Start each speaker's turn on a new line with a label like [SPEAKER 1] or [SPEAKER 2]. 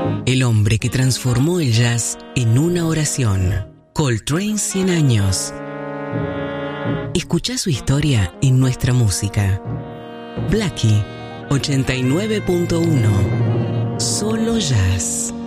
[SPEAKER 1] El hombre que transformó el jazz en una oración. Coltrane 100 años. Escucha su historia en nuestra música. Blackie 89.1. Solo jazz.